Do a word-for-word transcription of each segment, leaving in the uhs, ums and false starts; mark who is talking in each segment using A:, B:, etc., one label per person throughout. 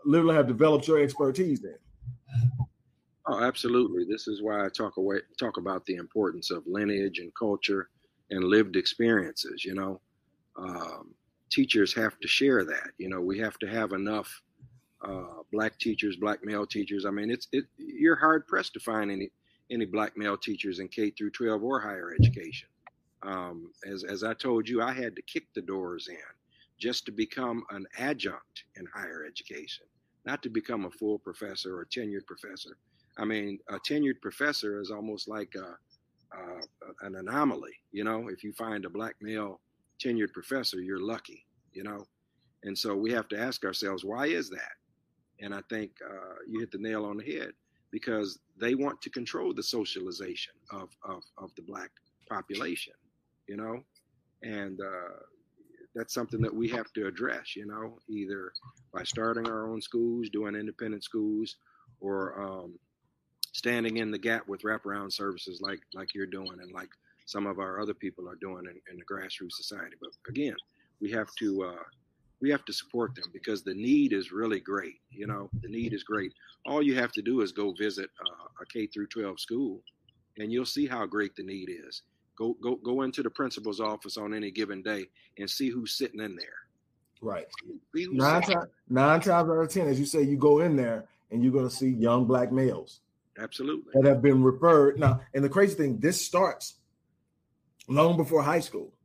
A: literally have developed your expertise in.
B: Oh, absolutely. This is why I talk away, talk about the importance of lineage and culture and lived experiences. You know, um, teachers have to share that. You know, we have to have enough uh, black teachers, black male teachers. I mean, it's it. You're hard pressed to find any any black male teachers in K through twelve or higher education. Um, as as I told you, I had to kick the doors in just to become an adjunct in higher education, not to become a full professor or tenured professor. I mean, a tenured professor is almost like a, uh, an anomaly. You know, if you find a black male tenured professor, you're lucky, you know. And so we have to ask ourselves, why is that? And I think uh, you hit the nail on the head, because they want to control the socialization of, of, of the black population, you know. And uh, that's something that we have to address, you know, either by starting our own schools, doing independent schools, or um, standing in the gap with wraparound services like like you're doing and like some of our other people are doing in, in the grassroots society. But again, we have to uh, we have to support them, because the need is really great. You know, the need is great. All you have to do is go visit uh, a K through twelve school, and you'll see how great the need is. Go go go into the principal's office on any given day and see who's sitting in there.
A: Right. Nine times, nine times out of ten, as you say, you go in there and you're going to see young black males.
B: Absolutely.
A: That have been referred. Now, and the crazy thing, this starts long before high school.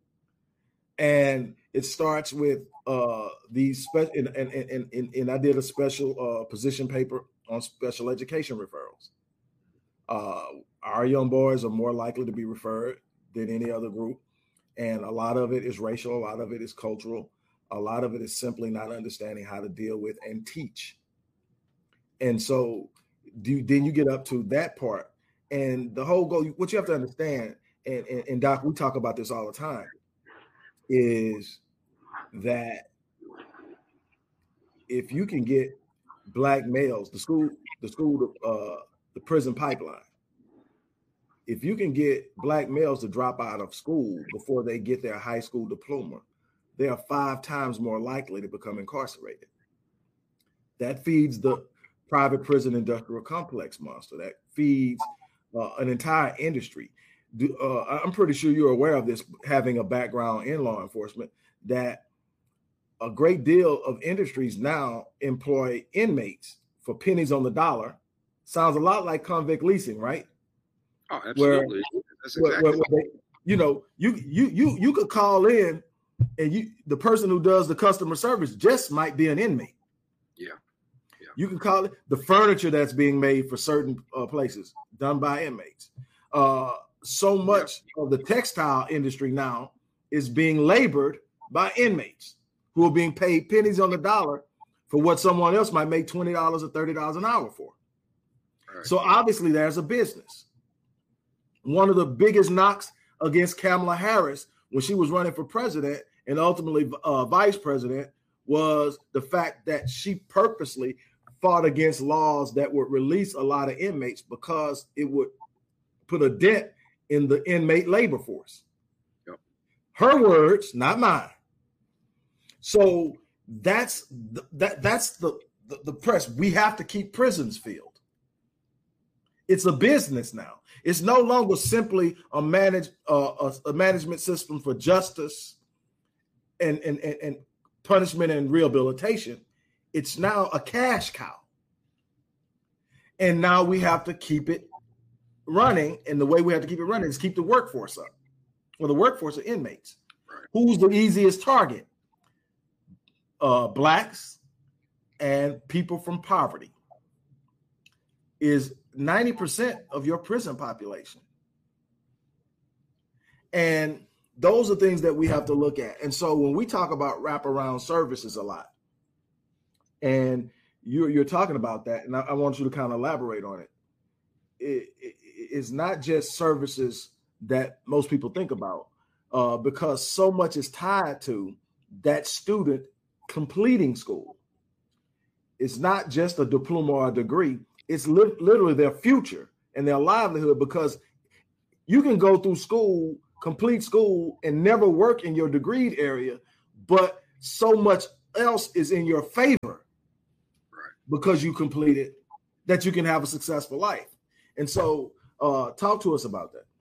A: And it starts with uh, these special, and, and, and, and, and I did a special uh, position paper on special education referrals. Uh, our young boys are more likely to be referred than any other group. And a lot of it is racial. A lot of it is cultural. A lot of it is simply not understanding how to deal with and teach. And so do, then you get up to that part. And the whole goal, what you have to understand, and, and, and Doc, we talk about this all the time, is that if you can get black males, the school, the school, uh, the prison pipeline, if you can get black males to drop out of school before they get their high school diploma, they are five times more likely to become incarcerated. That feeds the private prison industrial complex monster. That feeds uh, an entire industry. Do, uh, I'm pretty sure you're aware of this, having a background in law enforcement, that a great deal of industries now employ inmates for pennies on the dollar. Sounds a lot like convict leasing, right?
B: Oh, absolutely.
A: Where,
B: That's exactly
A: where, where they, you know, you you you you could call in, and you the person who does the customer service just might be an inmate.
B: Yeah. Yeah.
A: You can call it the furniture that's being made for certain uh, places done by inmates. Uh, so much yeah. of the textile industry now is being labored by inmates who are being paid pennies on the dollar for what someone else might make twenty dollars or thirty dollars an hour for. Right. So obviously there's a business. One of the biggest knocks against Kamala Harris when she was running for president and ultimately uh, vice president was the fact that she purposely fought against laws that would release a lot of inmates because it would put a dent in the inmate labor force. Yep. Her words, not mine. So that's the, that that's the, the the press. We have to keep prisons filled. It's a business now. It's no longer simply a manage uh, a, a management system for justice and, and and and punishment and rehabilitation. It's now a cash cow. And now we have to keep it running. And the way we have to keep it running is keep the workforce up. Well, the workforce are inmates. Right. Who's the easiest target? Uh, blacks and people from poverty is ninety percent of your prison population. And those are things that we have to look at. And so when we talk about wraparound services a lot, and you're, you're talking about that, and I, I want you to kind of elaborate on it. It, it. It's not just services that most people think about, uh, because so much is tied to that student completing school. It's not just a diploma or a degree. It's li- literally their future and their livelihood, because you can go through school, complete school, and never work in your degreed area, but so much else is in your favor.
B: Right.
A: because you completed that you can have a successful life. And so uh, talk to us about that.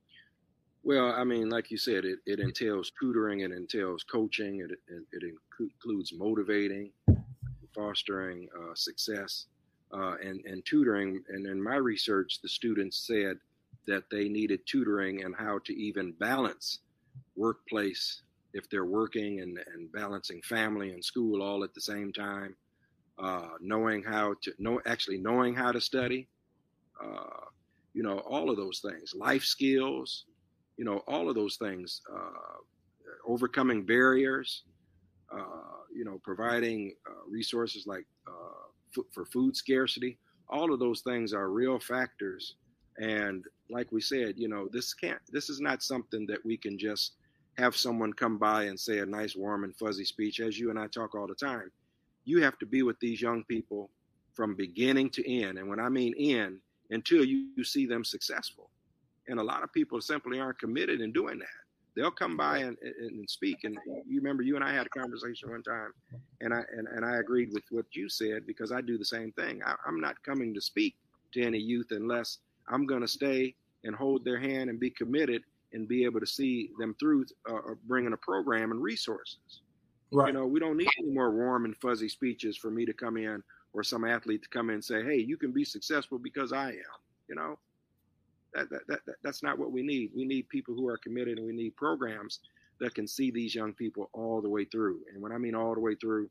B: Well, I mean, like you said, it, it entails tutoring, it entails coaching, it, it, it includes motivating, fostering uh, success, uh, and, and tutoring. And in my research, the students said that they needed tutoring and how to even balance workplace if they're working and, and balancing family and school all at the same time, uh, knowing how to know, actually knowing how to study, uh, you know, all of those things, life skills, you know, all of those things, uh, overcoming barriers, uh, you know, providing uh, resources like uh, f- for food scarcity. All of those things are real factors. And like we said, you know, this can't, this is not something that we can just have someone come by and say a nice, warm and fuzzy speech, as you and I talk all the time. You have to be with these young people from beginning to end. And when I mean end, until you, you see them successful. And a lot of people simply aren't committed in doing that. They'll come by and, and, and speak. And you remember you and I had a conversation one time, and I and, and I agreed with what you said, because I do the same thing. I, I'm not coming to speak to any youth unless I'm going to stay and hold their hand and be committed and be able to see them through uh, bringing a program and resources. Right. You know, we don't need any more warm and fuzzy speeches for me to come in, or some athlete to come in and say, hey, you can be successful because I am. You know, that, that, that, that that's not what we need. We need people who are committed, and we need programs that can see these young people all the way through. And when I mean all the way through,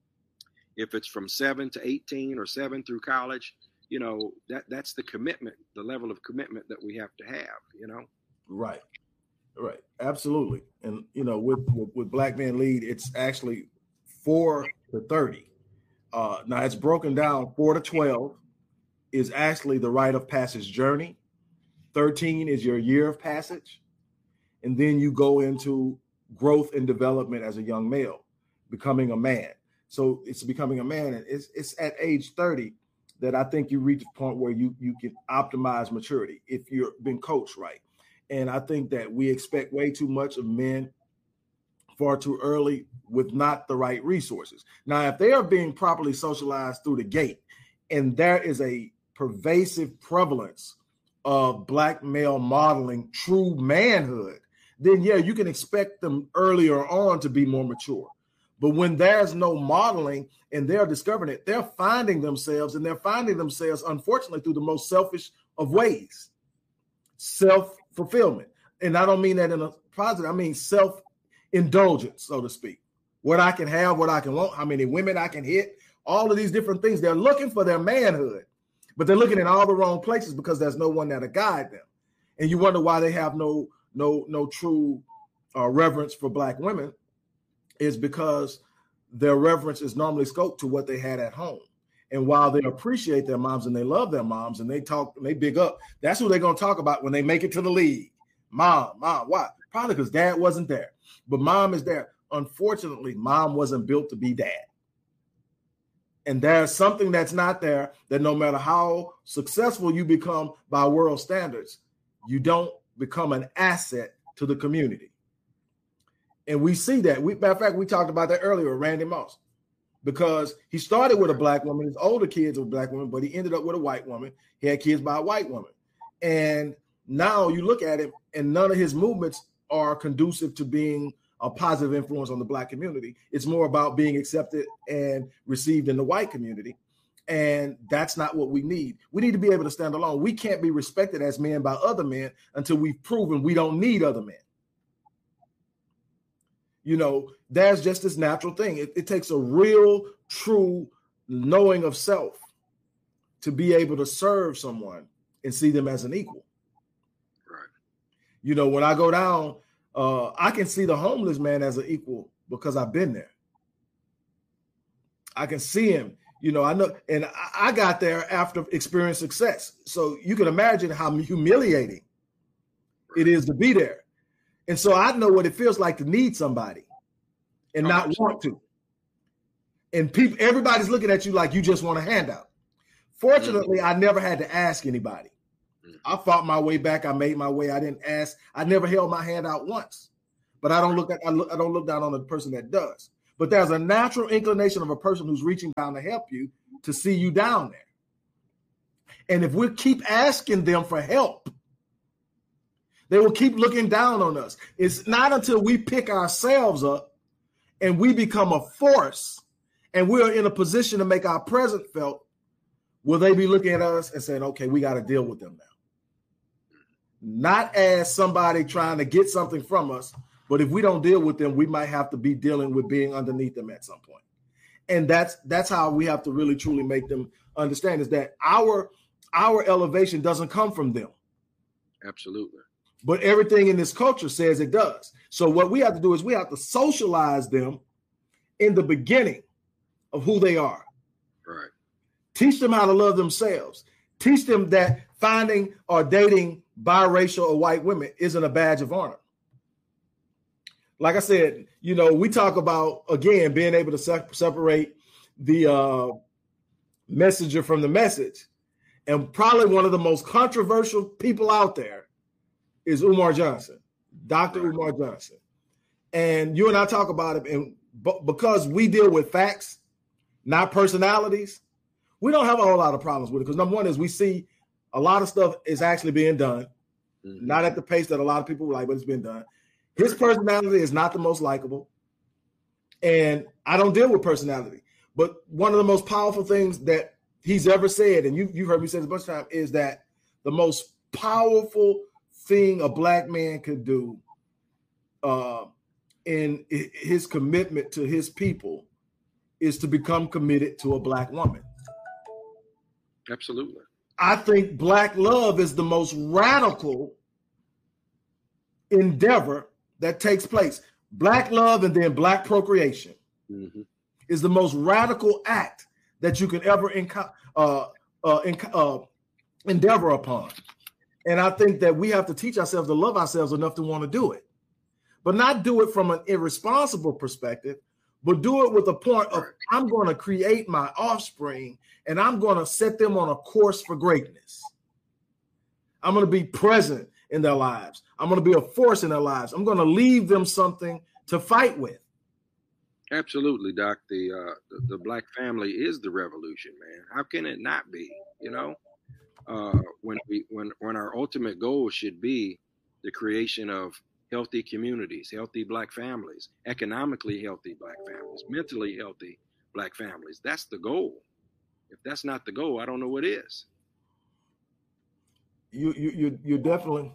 B: if it's from seven to eighteen or seven through college, you know, that that's the commitment, the level of commitment that we have to have, you know?
A: Right. Right. Absolutely. And, you know, with, with, with Black Men Lead, it's actually four to thirty. Uh, now it's broken down. Four to twelve is actually the rite of passage journey. thirteen is your year of passage. And then you go into growth and development as a young male, becoming a man. So it's becoming a man. And it's, it's at age thirty that I think you reach a point where you, you can optimize maturity if you've been coached right. And I think that we expect way too much of men far too early with not the right resources. Now, if they are being properly socialized through the gate, and there is a pervasive prevalence of Black male modeling true manhood, then yeah, you can expect them earlier on to be more mature. But when there's no modeling and they're discovering it, they're finding themselves, and they're finding themselves, unfortunately, through the most selfish of ways, self-fulfillment. And I don't mean that in a positive, I mean self-indulgence, so to speak. What I can have, what I can want, how many women I can hit, all of these different things. They're looking for their manhood, but they're looking in all the wrong places because there's no one that'll guide them. And you wonder why they have no, no, no true uh, reverence for Black women. Is because their reverence is normally scoped to what they had at home. And while they appreciate their moms and they love their moms and they talk and they big up, that's who they're going to talk about when they make it to the league. Mom, mom, why? Probably because dad wasn't there. But mom is there. Unfortunately, mom wasn't built to be dad. And there's something that's not there, that no matter how successful you become by world standards, you don't become an asset to the community. And we see that. We, matter of fact, we talked about that earlier, Randy Moss, because he started with a Black woman. His older kids were Black women, but he ended up with a white woman. He had kids by a white woman. And now you look at him, and none of his movements are conducive to being a positive influence on the Black community. It's more about being accepted and received in the white community. And that's not what we need. We need to be able to stand alone. We can't be respected as men by other men until we've proven we don't need other men. You know, that's just this natural thing. It, it takes a real, true knowing of self to be able to serve someone and see them as an equal.
B: Right.
A: You know, when I go down, uh, I can see the homeless man as an equal because I've been there. I can see him, you know, I know, and I, I got there after experiencing success. So you can imagine how humiliating right. it is to be there. And so I know what it feels like to need somebody and oh, not absolutely. want to. And people, everybody's looking at you like you just want a handout. Fortunately, mm-hmm. I never had to ask anybody. Mm-hmm. I fought my way back. I made my way. I didn't ask. I never held my hand out once. But I don't look at I, look, I don't look down on the person that does. but there's a natural inclination of a person who's reaching down to help you to see you down there. And if we keep asking them for help, they will keep looking down on us. It's not until we pick ourselves up and we become a force and we're in a position to make our presence felt, will they be looking at us and saying, okay, we got to deal with them now. Not as somebody trying to get something from us, but if we don't deal with them, we might have to be dealing with being underneath them at some point. And that's that's how we have to really, truly make them understand, is that our our elevation doesn't come from them.
B: Absolutely.
A: But everything in this culture says it does. So what we have to do is we have to socialize them in the beginning of who they are.
B: Right.
A: Teach them how to love themselves. Teach them that finding or dating biracial or white women isn't a badge of honor. Like I said, you know, we talk about, again, being able to se- separate the uh, messenger from the message. And probably one of the most controversial people out there is Umar Johnson, Doctor Right. Umar Johnson. And you and I talk about it, and b- because we deal with facts, not personalities, we don't have a whole lot of problems with it. Because number one is we see a lot of stuff is actually being done, mm-hmm. not at the pace that a lot of people like, but it's been done. His personality is not the most likable. And I don't deal with personality. But one of the most powerful things that he's ever said, and you, you've heard me say this a bunch of times, is that the most powerful thing a black man could do uh, in his commitment to his people is to become committed to a black woman.
B: Absolutely.
A: I think black love is the most radical endeavor that takes place. Black love and then black procreation mm-hmm. is the most radical act that you can ever enco- uh, uh, enc- uh, endeavor upon. And I think that we have to teach ourselves to love ourselves enough to want to do it, but not do it from an irresponsible perspective, but do it with a point of, I'm going to create my offspring and I'm going to set them on a course for greatness. I'm going to be present in their lives. I'm going to be a force in their lives. I'm going to leave them something to fight with.
B: Absolutely, Doc. The, uh, the the black family is the revolution, man. How can it not be? You know, uh, when we when when our ultimate goal should be the creation of healthy communities, healthy black families, economically healthy black families, mentally healthy black families. That's the goal. If that's not the goal, I don't know what is.
A: You you you you're definitely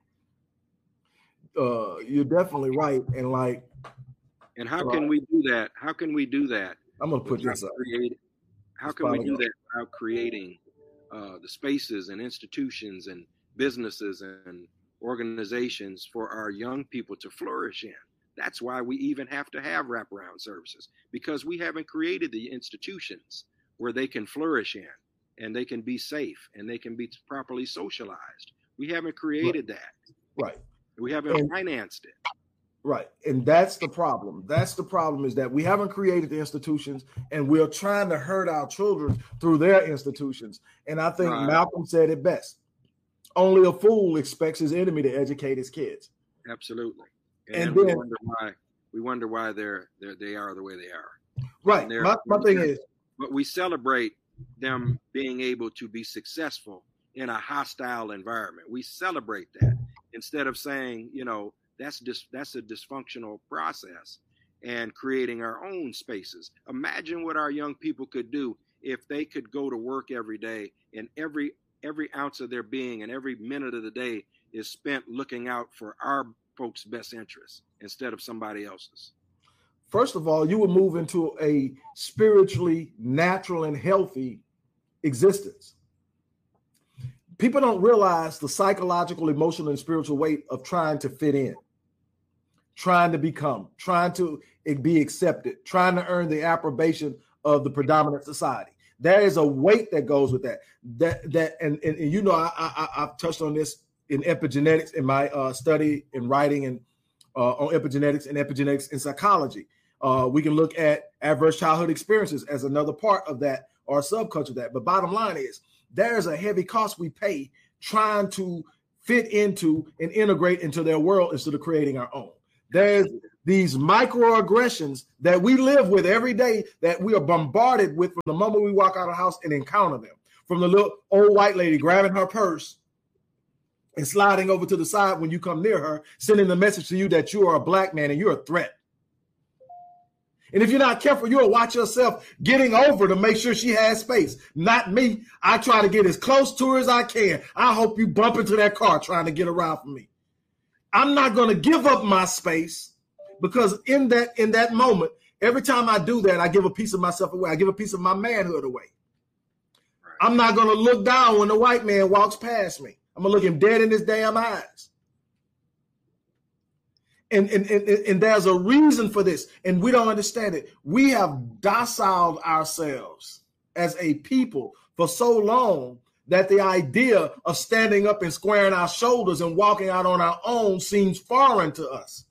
A: uh, you're definitely right, and like.
B: And how can we do that? How can we do that?
A: I'm gonna put this up.
B: Create, how
A: it's
B: can we do
A: up.
B: that without creating uh, the spaces and institutions and businesses and organizations for our young people to flourish in? That's why we even have to have wraparound services, because we haven't created the institutions where they can flourish in and they can be safe and they can be properly socialized. We haven't created
A: right.
B: that.
A: Right.
B: We haven't
A: and,
B: financed it.
A: Right. And that's the problem. That's the problem, is that we haven't created the institutions and we're trying to hurt our children through their institutions. And I think right. Malcolm said it best. Only a fool expects his enemy to educate his kids.
B: Absolutely. And,
A: and
B: then
A: then,
B: we wonder why we wonder why they're, they're they are the way they are.
A: Right. My, my thing is,
B: but we celebrate them being able to be successful in a hostile environment. We celebrate that instead of saying, you know, that's dis- that's a dysfunctional process, and creating our own spaces. Imagine what our young people could do if they could go to work every day and every every ounce of their being and every minute of the day is spent looking out for our folks' best interests instead of somebody else's.
A: First of all, you would move into a spiritually natural and healthy existence. People don't realize the psychological, emotional, and spiritual weight of trying to fit in, trying to become, trying to be accepted, trying to earn the approbation of the predominant society. There is a weight that goes with that. That that and and, and you know, I, I I've touched on this in epigenetics in my uh, study and writing and uh, on epigenetics and epigenetics in psychology. Uh, we can look at adverse childhood experiences as another part of that or subculture of that. But bottom line is, there is a heavy cost we pay trying to fit into and integrate into their world instead of creating our own. There's these microaggressions that we live with every day that we are bombarded with from the moment we walk out of the house and encounter them. From the little old white lady grabbing her purse and sliding over to the side when you come near her, sending the message to you that you are a black man and you're a threat. And if you're not careful, you'll watch yourself getting over to make sure she has space. Not me. I try to get as close to her as I can. I hope you bump into that car trying to get around from me. I'm not going to give up my space, because in that in that moment, every time I do that, I give a piece of myself away. I give a piece of my manhood away. Right. I'm not going to look down when the white man walks past me. I'm going to look him dead in his damn eyes. And, and, and, and there's a reason for this, and we don't understand it. We have dociled ourselves as a people for so long that the idea of standing up and squaring our shoulders and walking out on our own seems foreign to us.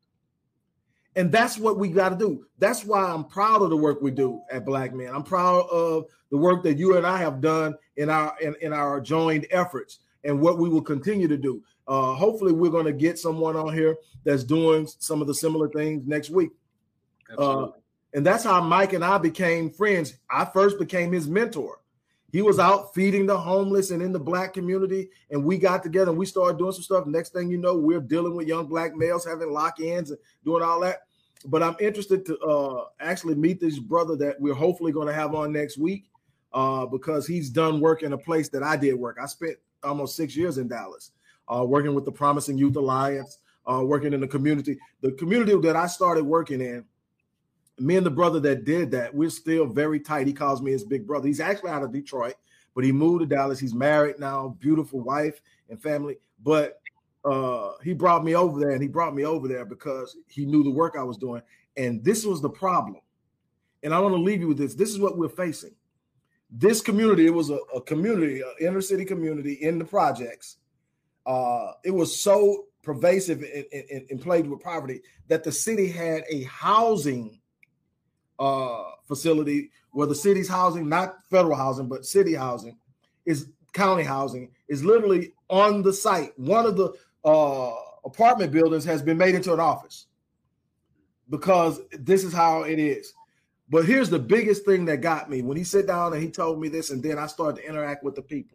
A: And that's what we got to do. That's why I'm proud of the work we do at Black Men. I'm proud of the work that you and I have done in our in, in our joined efforts, and what we will continue to do. Uh, hopefully, we're going to get someone on here that's doing some of the similar things next week. Uh, and that's how Mike and I became friends. I first became his mentor. He was out feeding the homeless and in the Black community, and we got together and we started doing some stuff. Next thing you know, we're dealing with young Black males, having lock-ins and doing all that. But I'm interested to uh, actually meet this brother that we're hopefully going to have on next week, uh, because he's done work in a place that I did work. I spent almost six years in Dallas. Uh, working with the Promising Youth Alliance, uh, working in the community. The community that I started working in, me and the brother that did that, we're still very tight. He calls me his big brother. He's actually out of Detroit, but he moved to Dallas. He's married now, beautiful wife and family. But uh, he brought me over there, and he brought me over there because he knew the work I was doing. And this was the problem. And I want to leave you with this. This is what we're facing. This community, it was a, a community, an inner city community in the projects. Uh, it was so pervasive and, and, and plagued with poverty that the city had a housing uh, facility where the city's housing, not federal housing, but city housing, is county housing, is literally on the site. One of the uh, apartment buildings has been made into an office because this is how it is. But here's the biggest thing that got me. When he sat down and he told me this, and then I started to interact with the people.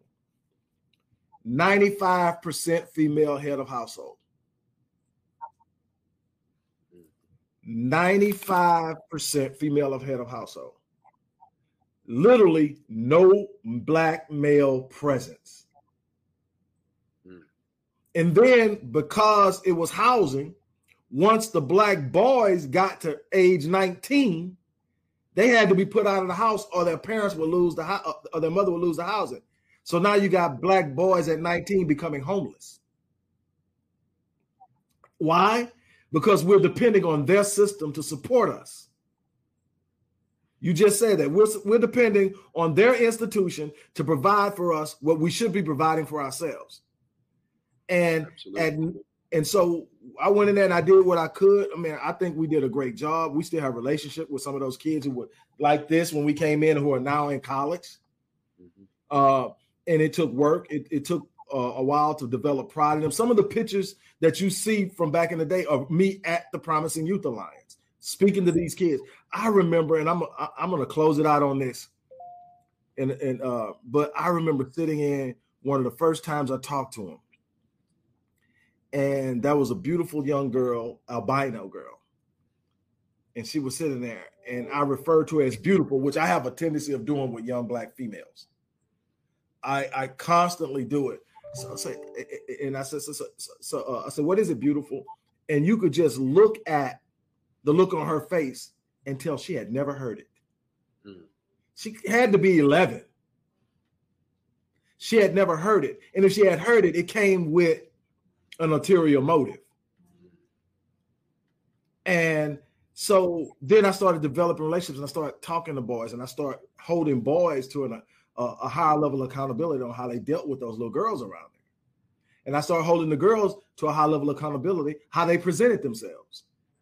A: ninety-five percent female head of household. ninety-five percent female of head of household. Literally no Black male presence. Mm. And then because it was housing, once the Black boys got to age nineteen, they had to be put out of the house, or their parents would lose the house, or their mother would lose the housing. So now you got Black boys at nineteen becoming homeless. Why? Because we're depending on their system to support us. You just said that. We're, we're depending on their institution to provide for us what we should be providing for ourselves. And, and, and so I went in there and I did what I could. I mean, I think we did a great job. We still have a relationship with some of those kids who were like this when we came in, who are now in college. Mm-hmm. Uh, And it took work. It, it took uh, a while to develop pride in them. Some of the pictures that you see from back in the day of me at the Promising Youth Alliance, speaking to these kids. I remember, and I'm I'm going to close it out on this. And and uh, but I remember sitting in one of the first times I talked to him, and that was a beautiful young girl, albino girl, and she was sitting there, and I referred to her as beautiful, which I have a tendency of doing with young Black females. I, I constantly do it. So I say, and I said, so, so, so uh, I said, what is it, beautiful? And you could just look at the look on her face and tell she had never heard it. Mm. She had to be eleven. She had never heard it. And if she had heard it, it came with an ulterior motive. And so then I started developing relationships, and I started talking to boys, and I started holding boys to an Uh, a higher level of accountability on how they dealt with those little girls around there. And I started holding the girls to a high level of accountability, how they presented themselves.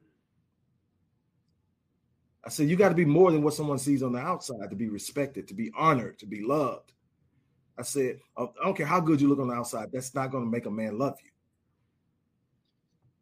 A: I said, you got to be more than what someone sees on the outside to be respected, to be honored, to be loved. I said, I don't care how good you look on the outside, that's not going to make a man love you.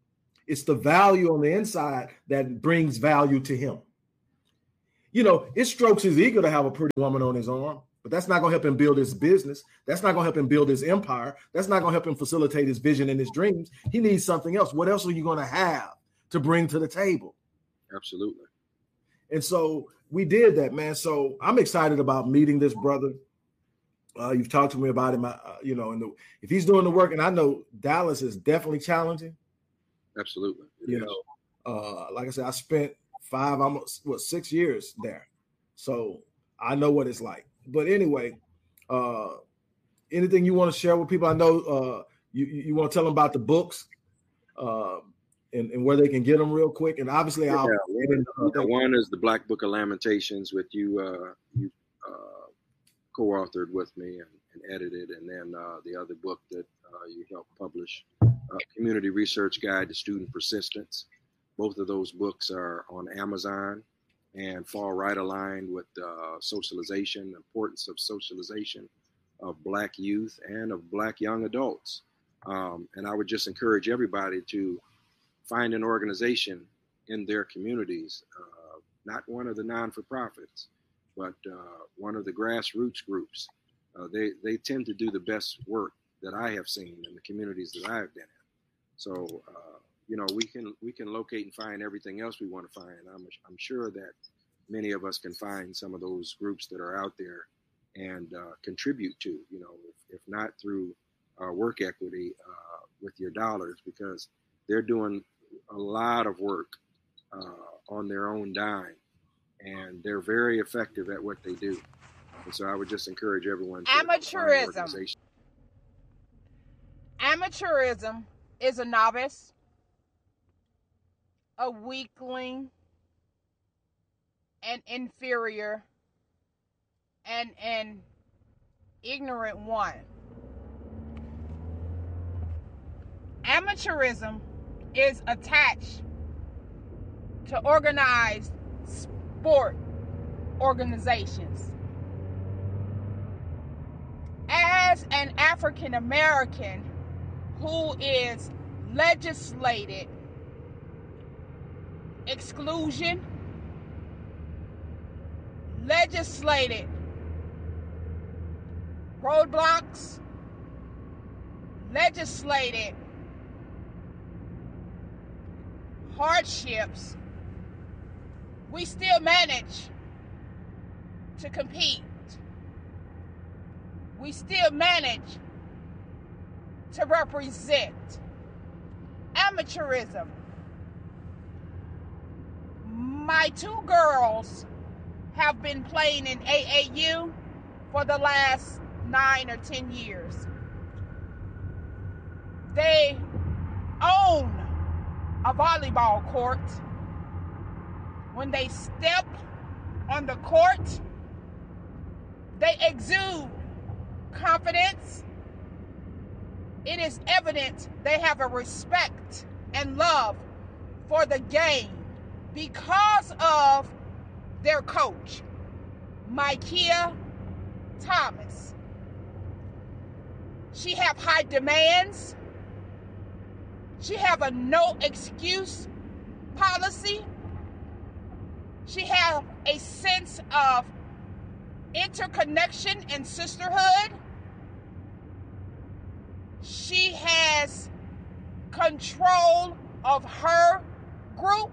A: It's the value on the inside that brings value to him. You know, it strokes his ego to have a pretty woman on his arm, but that's not going to help him build his business. That's not going to help him build his empire. That's not going to help him facilitate his vision and his dreams. He needs something else. What else are you going to have to bring to the table?
B: Absolutely.
A: And so we did that, man. So I'm excited about meeting this brother. Uh, you've talked to me about him, uh, you know, and the, if he's doing the work, and I know Dallas is definitely challenging.
B: Absolutely. It
A: you
B: is.
A: know, uh, like I said, I spent five, almost what, six years there. So I know what it's like. But anyway, uh, anything you want to share with people? I know uh, you, you want to tell them about the books uh, and, and where they can get them real quick. And obviously,
B: yeah,
A: I'll.
B: One, uh, one is the Black Book of Lamentations, with you, uh, you uh, co-authored with me and, and edited. And then uh, the other book that uh, you helped publish, uh, Community Research Guide to Student Persistence. Both of those books are on Amazon and fall right aligned with uh, socialization, the importance of socialization of Black youth and of Black young adults. Um, and I would just encourage everybody to find an organization in their communities, uh, not one of the non-for-profits, but uh, one of the grassroots groups. Uh, they, they tend to do the best work that I have seen in the communities that I've been in. So, uh, you know, we can we can locate and find everything else we want to find. I'm I'm sure that many of us can find some of those groups that are out there and uh, contribute to, you know, if, if not through uh, work equity uh, with your dollars, because they're doing a lot of work uh, on their own dime, and they're very effective at what they do. And so I would just encourage everyone to
C: Amateurism. Amateurism is a novice, a weakling, an inferior, and an ignorant one. Amateurism is attached to organized sport organizations. As an African American who is legislated exclusion, legislated roadblocks, legislated hardships, we still manage to compete. We still manage to represent. Amateurism. My two girls have been playing in A A U for the last nine or ten years. They own a volleyball court. When they step on the court, they exude confidence. It is evident they have a respect and love for the game because of their coach, Micaiah Thomas. She have high demands. She have a no excuse policy. She have a sense of interconnection and sisterhood. She has control of her group.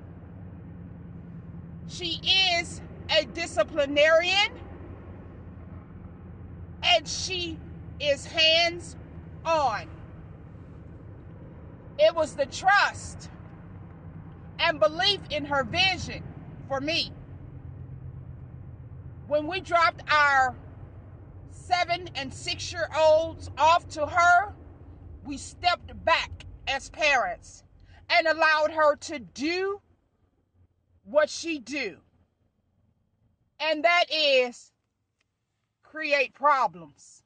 C: She is a disciplinarian, and she is hands-on. It was the trust and belief in her vision for me. When we dropped our seven and six year olds off to her, we stepped back as parents and allowed her to do what she do. And that is create problems.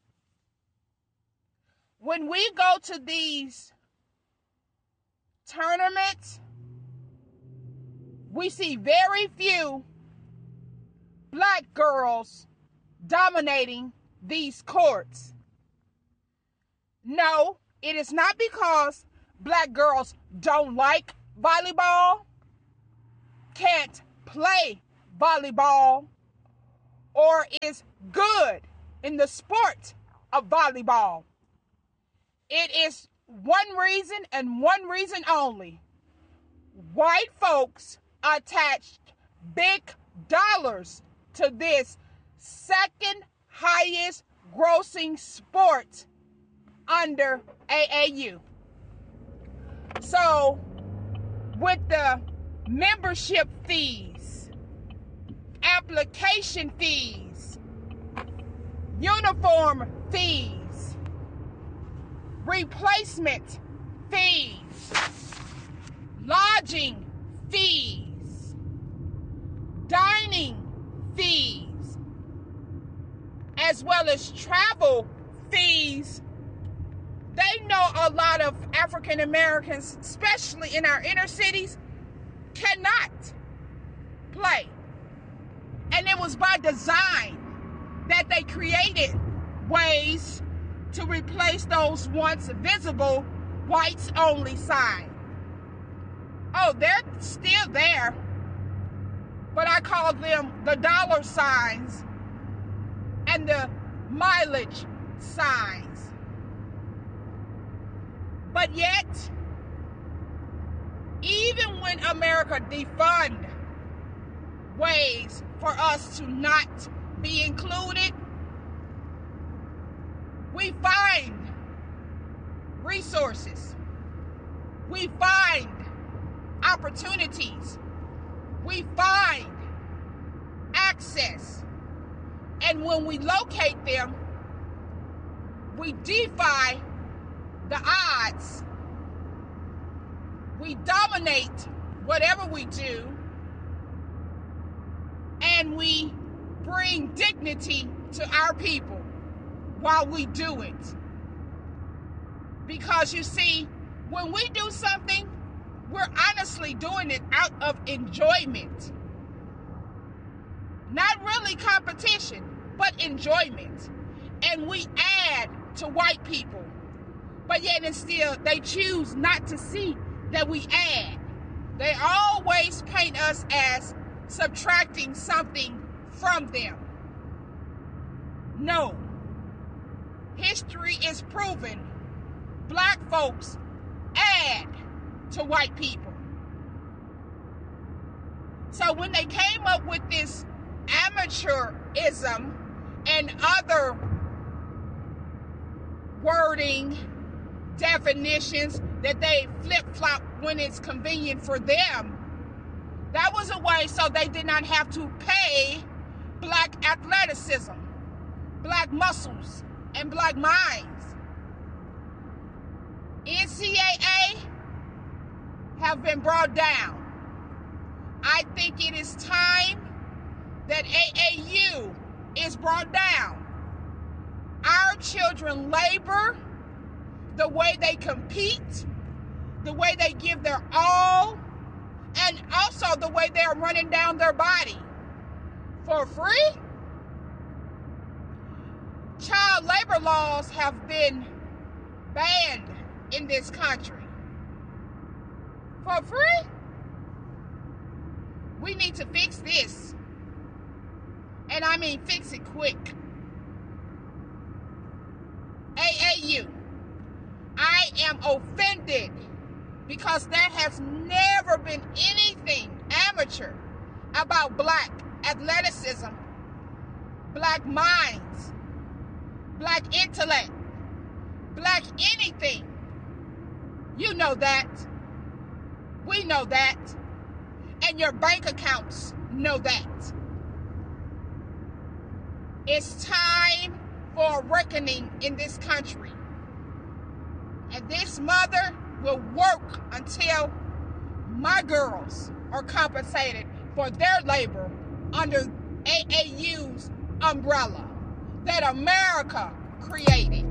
C: When we go to these tournaments, we see very few Black girls dominating these courts. No, it is not because black girls don't like volleyball, can't play volleyball, or is good in the sport of volleyball. It is one reason and one reason only. White folks attached big dollars to this second highest grossing sport under A A U. So with the membership fees, application fees, uniform fees, replacement fees, lodging fees, dining fees, as well as travel fees, they know a lot of African Americans, especially in our inner cities, cannot play. And it was by design that they created ways to replace those once visible whites only signs. Oh, they're still there, but I call them the dollar signs and the mileage signs. But yet, even when America defund ways for us to not be included, we find resources, we find opportunities, we find access, and when we locate them, we defy the odds, we dominate whatever we do, and we bring dignity to our people while we do it. Because you see, when we do something, we're honestly doing it out of enjoyment. Not really competition, but enjoyment. And we add to white people. But yet and still, they choose not to see that we add. They always paint us as subtracting something from them. No. History is proven black folks add to white people. So when they came up with this amateurism and other wording, definitions that they flip-flop when it's convenient for them, that was a way so they did not have to pay black athleticism, black muscles, and black minds. N C A A have been brought down. I think it is time that A A U is brought down. Our children labor, the way they compete, the way they give their all, and also the way they're running down their body for free. Child labor laws have been banned in this country for free. We need to fix this. And I mean fix it quick. A A U. I am offended because there has never been anything amateur about black athleticism, black minds, black intellect, black anything. You know that. We know that. And your bank accounts know that. It's time for a reckoning in this country. And this mother will work until my girls are compensated for their labor under A A U's umbrella that America created.